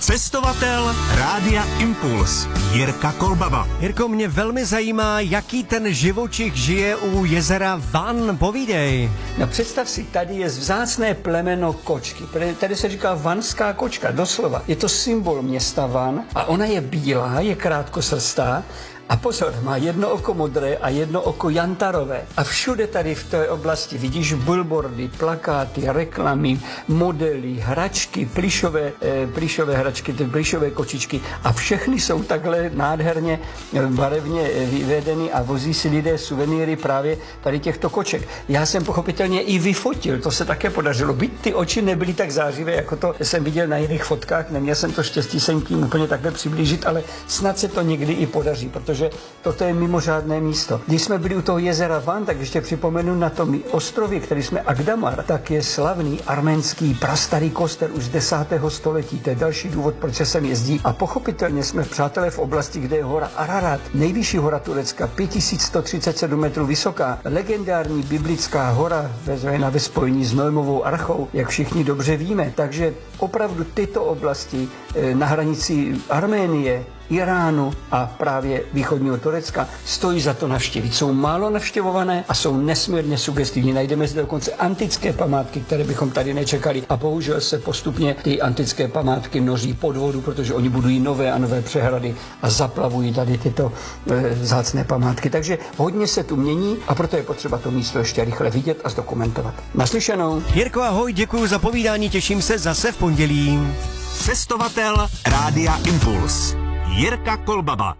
Cestovatel Rádia Impuls Jirka Kolbaba. Jirko, mě velmi zajímá, jaký ten živočich žije u jezera Van. Povídej. No představ si, tady je vzácné plemeno kočky. Tady se říká vanská kočka, doslova. Je to symbol města Van a ona je bílá, je krátkosrstá. A pozor, má jedno oko modré a jedno oko jantarové. A všude tady v té oblasti vidíš billboardy, plakáty, reklamy, modely, hračky, plyšové hračky, ty plyšové kočičky. A všechny jsou takhle nádherně barevně vyvedeny a vozí si lidé suvenýry právě tady těchto koček. Já jsem pochopitelně i vyfotil, to se také podařilo. Byť ty oči nebyly tak zářivé, jako to jsem viděl na jiných fotkách. Neměl jsem to štěstí se tím úplně takhle přiblížit, ale snad se to někdy i podaří, protože toto je mimořádné místo. Když jsme byli u toho jezera Van, tak ještě připomenu na tom ostrově, který jsme Akdamar, tak je slavný arménský prastarý kostel už z 10. století. To je další důvod, proč se sem jezdí. A pochopitelně jsme přátelé v oblasti, kde je hora Ararat, nejvyšší hora Turecka, 5137 metrů vysoká, legendární biblická hora ve spojení s Noemovou archou, jak všichni dobře víme. Takže opravdu tyto oblasti na hranici Arménie, Iránu a právě východního Turecka stojí za to navštívit. Jsou málo navštěvované a jsou nesmírně sugestivní. Najdeme zde dokonce antické památky, které bychom tady nečekali. A bohužel se postupně ty antické památky množí pod vodu, protože oni budují nové a nové přehrady a zaplavují tady tyto vzácné památky. Takže hodně se tu mění a proto je potřeba to místo ještě rychle vidět a zdokumentovat. Naslyšenou. Jirko, ahoj, děkuji za povídání, těším se zase v pondělí. Cestovatel Rádia Impuls Jirka Kolbaba.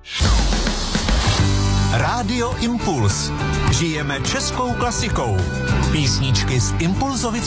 Rádio Impuls. Žijeme českou klasikou. Písničky z Impulzovic